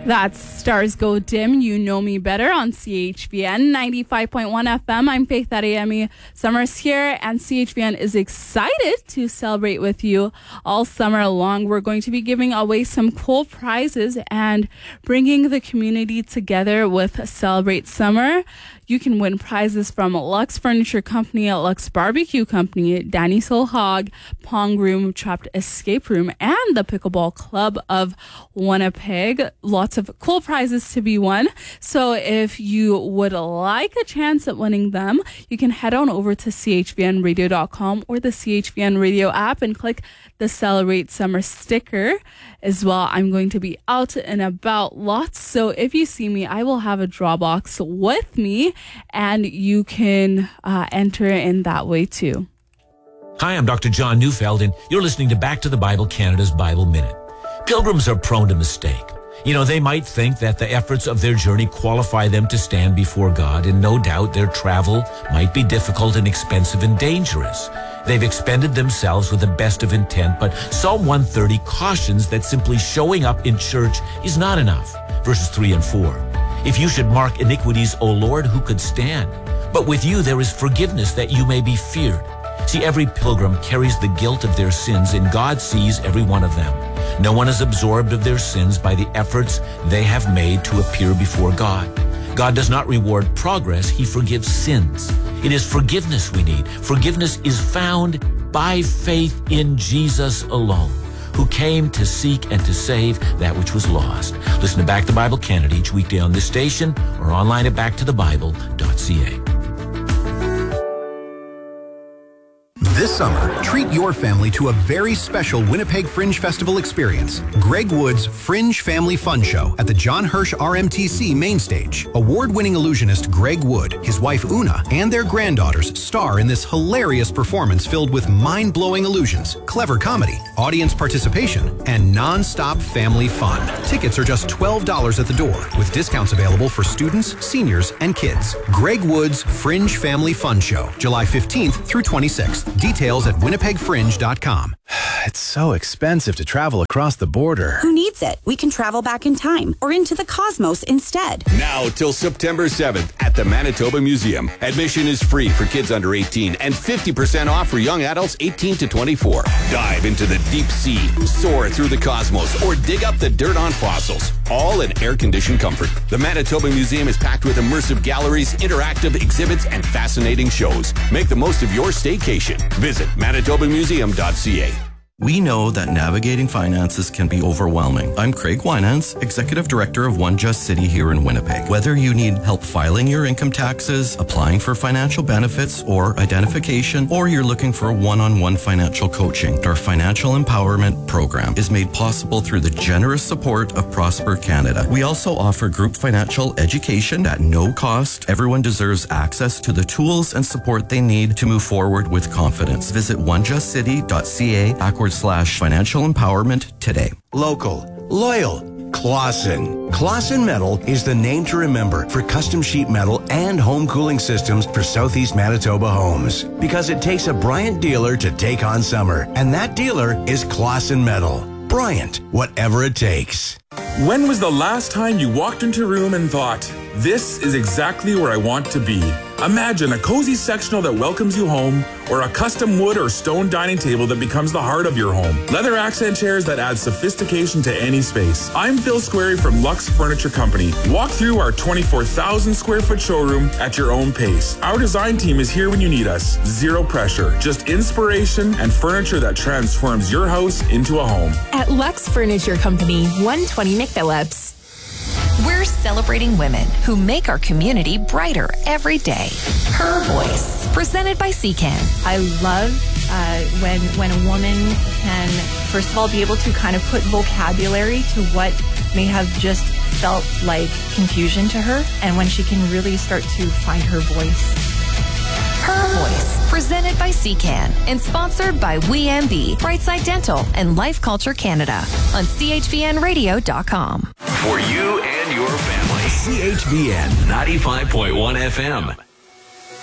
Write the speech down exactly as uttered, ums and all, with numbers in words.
That's Stars Go Dim, You Know Me Better on C H V N ninety-five point one F M. I'm Faith Adeyemi Summers here, and C H V N is excited to celebrate with you all summer long. We're going to be giving away some cool prizes and bringing the community together with Celebrate Summer. You can win prizes from Lux Furniture Company, Lux Barbecue Company, Danny Soul Hog, Pong Room, Trapped Escape Room, and the Pickleball Club of Winnipeg. Lots of cool prizes to be won. So if you would like a chance at winning them, you can head on over to C H V N radio dot com or the C H V N Radio app and click the Celebrate Summer sticker as well. I'm going to be out and about lots, so if you see me, I will have a draw box with me, and you can uh, enter in that way too. Hi, I'm Doctor John Neufeld, and you're listening to Back to the Bible Canada's Bible Minute. Pilgrims are prone to mistake. You know, they might think that the efforts of their journey qualify them to stand before God, and no doubt their travel might be difficult and expensive and dangerous. They've expended themselves with the best of intent, but Psalm one thirty cautions that simply showing up in church is not enough. Verses three and four. If you should mark iniquities, O Lord, who could stand? But with you there is forgiveness, that you may be feared. See, every pilgrim carries the guilt of their sins, and God sees every one of them. No one is absorbed of their sins by the efforts they have made to appear before God. God does not reward progress, He forgives sins. It is forgiveness we need. Forgiveness is found by faith in Jesus alone, who came to seek and to save that which was lost. Listen to Back to the Bible Canada each weekday on this station or online at back to the bible dot c a. This summer, treat your family to a very special Winnipeg Fringe Festival experience. Greg Wood's Fringe Family Fun Show at the John Hirsch R M T C main stage. Award-winning illusionist Greg Wood, his wife Una, and their granddaughters star in this hilarious performance filled with mind-blowing illusions, clever comedy, audience participation, and non-stop family fun. Tickets are just twelve dollars at the door, with discounts available for students, seniors, and kids. Greg Wood's Fringe Family Fun Show, July fifteenth through twenty-sixth. Details at winnipeg fringe dot com. It's so expensive to travel across the border. Who needs it? We can travel back in time or into the cosmos instead. Now till September seventh at the Manitoba Museum. Admission is free for kids under eighteen and fifty percent off for young adults eighteen to twenty-four. Dive into the deep sea, soar through the cosmos, or dig up the dirt on fossils. All in air-conditioned comfort. The Manitoba Museum is packed with immersive galleries, interactive exhibits, and fascinating shows. Make the most of your staycation. Visit manitoba museum dot c a. We know that navigating finances can be overwhelming. I'm Craig Winans, Executive Director of One Just City here in Winnipeg. Whether you need help filing your income taxes, applying for financial benefits or identification, or you're looking for one-on-one financial coaching, our Financial Empowerment Program is made possible through the generous support of Prosper Canada. We also offer group financial education at no cost. Everyone deserves access to the tools and support they need to move forward with confidence. Visit one just city dot c a backward slash financial empowerment today. Local, loyal, Clausen. Clausen Metal is the name to remember for custom sheet metal and home cooling systems for Southeast Manitoba homes. Because it takes a Bryant dealer to take on summer, and that dealer is Clausen Metal. Bryant, whatever it takes. When was the last time you walked into a room and thought, this is exactly where I want to be? Imagine a cozy sectional that welcomes you home, or a custom wood or stone dining table that becomes the heart of your home. Leather accent chairs that add sophistication to any space. I'm Phil Squarey from Lux Furniture Company. Walk through our twenty-four thousand square foot showroom at your own pace. Our design team is here when you need us. Zero pressure, just inspiration and furniture that transforms your house into a home. At Lux Furniture Company, one twenty McPhillips. We're celebrating women who make our community brighter every day. Her Voice, presented by C C A N. I love uh, when when a woman can, first of all, be able to kind of put vocabulary to what may have just felt like confusion to her, and when she can really start to find her voice. Her Voice, presented by C C A N and sponsored by W E M B, Brightside Dental, and Life Culture Canada on c h v n radio dot com. For you and your family, C H V N ninety-five point one F M.